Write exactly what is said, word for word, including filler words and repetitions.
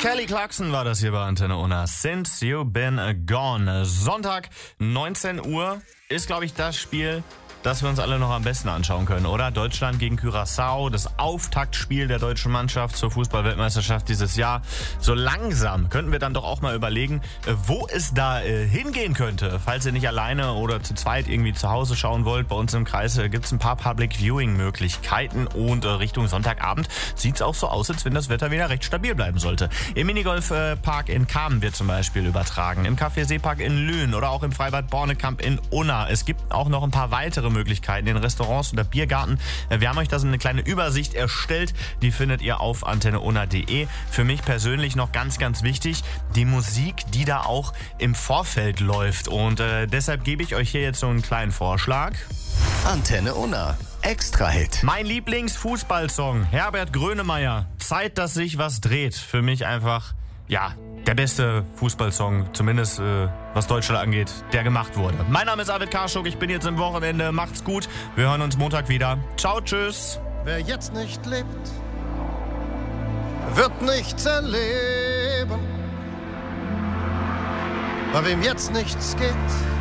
Kelly Clarkson war das hier bei Antenne Unna. Since You Been Gone. Sonntag, neunzehn Uhr, ist, glaube ich, das Spiel, das wir uns alle noch am besten anschauen können, oder? Deutschland gegen Curaçao, das Auftaktspiel der deutschen Mannschaft zur Fußball-Weltmeisterschaft dieses Jahr. So langsam könnten wir dann doch auch mal überlegen, wo es da äh, hingehen könnte. Falls ihr nicht alleine oder zu zweit irgendwie zu Hause schauen wollt, bei uns im Kreis äh, gibt es ein paar Public-Viewing-Möglichkeiten und äh, Richtung Sonntagabend sieht es auch so aus, als wenn das Wetter wieder recht stabil bleiben sollte. Im Minigolf-Park in Kamen wird zum Beispiel übertragen, im Café Seepark in Lünen oder auch im Freibad Bornekamp in Unna. Es gibt auch noch ein paar weitere Möglichkeiten in Restaurants oder Biergarten. Wir haben euch da so eine kleine Übersicht erstellt. Die findet ihr auf antenne unna punkt de. Für mich persönlich noch ganz, ganz wichtig, die Musik, die da auch im Vorfeld läuft. Und äh, deshalb gebe ich euch hier jetzt so einen kleinen Vorschlag. Antenne Unna. Extra-Hit. Mein Lieblingsfußballsong, Herbert Grönemeyer. Zeit, dass sich was dreht. Für mich einfach, ja, der beste Fußballsong, zumindest äh, was Deutschland angeht, der gemacht wurde. Mein Name ist Arvid Karschuk, ich bin jetzt im Wochenende. Macht's gut, wir hören uns Montag wieder. Ciao, tschüss. Wer jetzt nicht lebt, wird nichts erleben. Bei wem jetzt nichts geht,